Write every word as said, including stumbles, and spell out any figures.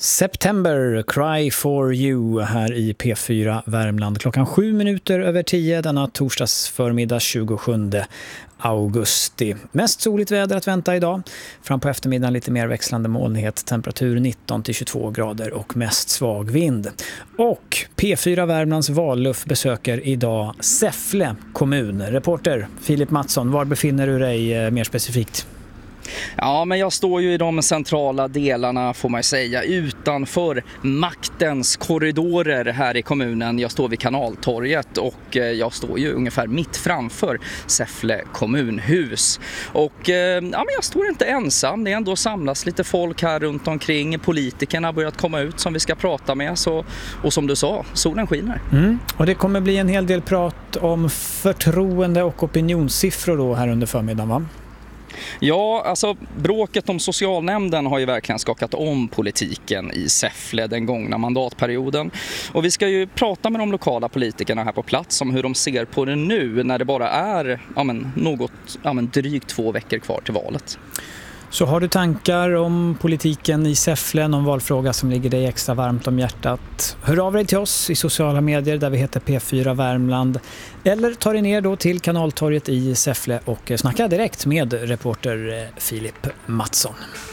September, Cry for you här i P fyra Värmland. Klockan sju minuter över tio denna torsdags förmiddag tjugosjunde augusti. Mest soligt väder att vänta idag. Fram på eftermiddagen lite mer växlande molnighet. Temperatur nitton till tjugotvå grader och mest svag vind. Och P fyra Värmlands valluff besöker idag Säffle kommun. Reporter Filip Mattsson, var befinner du dig mer specifikt? Ja, men jag står ju i de centrala delarna, får man säga, utanför maktens korridorer här i kommunen. Jag står vid Kanaltorget och jag står ju ungefär mitt framför Säffle kommunhus. Och ja, men jag står inte ensam, det är ändå samlas lite folk här runt omkring. Politikerna har börjat komma ut som vi ska prata med, så, och som du sa, solen skiner. Mm. Och det kommer bli en hel del prat om förtroende och opinionssiffror då här under förmiddagen, va? Ja, alltså bråket om socialnämnden har ju verkligen skakat om politiken i Säffle den gångna mandatperioden. Och vi ska ju prata med de lokala politikerna här på plats om hur de ser på det nu när det bara är ja, men, något, ja, men, drygt två veckor kvar till valet. Så har du tankar om politiken i Säffle, någon valfråga som ligger dig extra varmt om hjärtat, hör av dig till oss i sociala medier där vi heter P fyra Värmland, eller ta dig ner då till Kanaltorget i Säffle och snacka direkt med reporter Filip Mattsson.